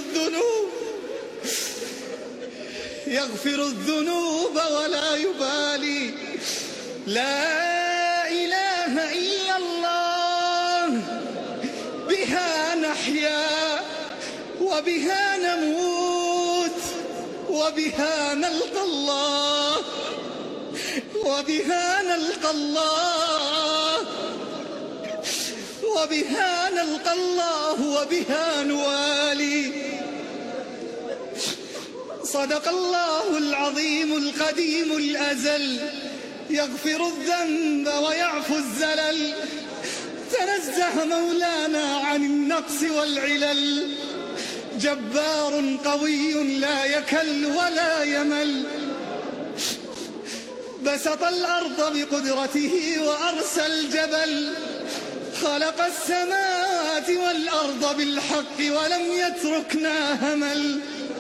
الذنوب ولا يبالي. لا إله إلا الله، بها نحيا وبها نموت وبها نلقى الله، وبها نلقى الله، وبها نلقى الله، وبها نوالي. صدق الله العظيم القديم الأزل، يغفر الذنب ويعفو الزلل. تنزه مولانا عن النقص والعلل، جبار قوي لا يكل ولا يمل. بسط الأرض بقدرته وأرسى الجبل، خلق السماوات والأرض بالحق ولم يتركنا همل.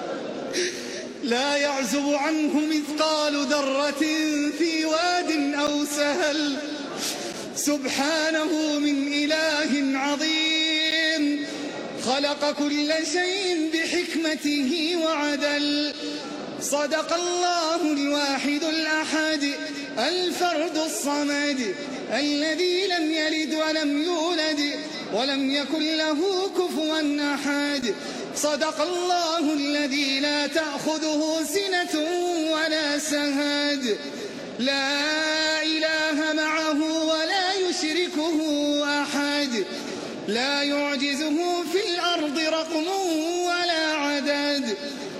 لا يعزب عنه مثقال ذرة في واد أو سهل، سبحانه من إله عظيم، خلق كل شيء بحكمته وعدل. صدق الله الواحد الأحد الفرد الصمد، الذي لم يلد ولم يولد ولم يكن له كفوا أحد. صدق الله الذي لا تأخذه سنة ولا سهد، لا إله معه ولا يشركه أحد، لا يعجزه في الأرض رقم ولا عدد.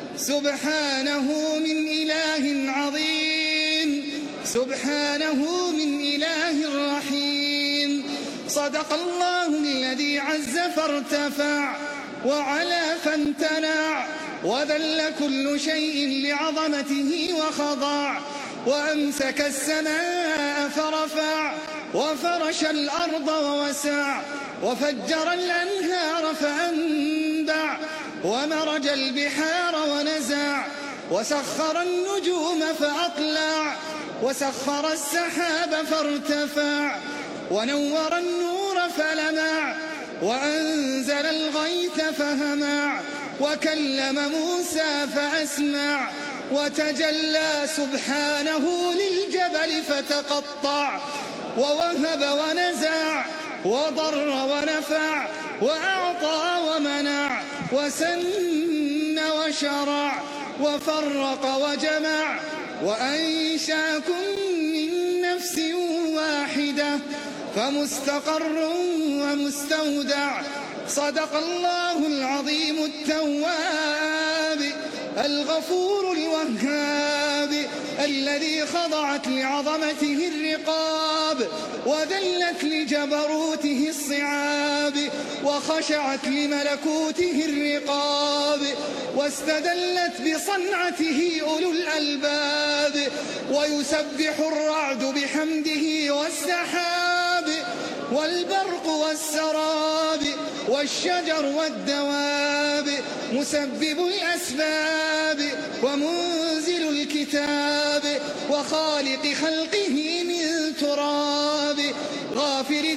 سبحانه من إله عظيم، سبحانه من إله رحيم. صدق الله الذي عز فارتفع وعلا فامتنع، وذل كل شيء لعظمته وخضع، وأمسك السماء فرفع، وفرش الأرض ووسع، وفجر الأنهار فأنبع، ومرج البحار ونزع، وسخر النجوم فأطلع، وسخر السحاب فارتفع، ونور النور فلمع، وأنزل الغيث فهمع، وكلم موسى فأسمع، وتجلى سبحانه للجبل فتقطع، ووهب ونزع، وضر ونفع، وأعطى ومنع، وسن وشرع، وفرق وجمع، وأنشاكم من نفس واحدة فمستقر ومستودع. صدق الله العظيم التواب الغفور الوهاب، الذي خضعت لعظمته الرقاب، وذلت لجبروته الصعاب، وخشعت لملكوته الرقاب، واستدلت بصنعته أولو الألباب. ويسبح الرعد بحمده والسحاب، والبرق والسراب، والشجر والدواب، مسبب الأسباب، ومنزل الكتاب، وخالق خلقه من تراب، غافر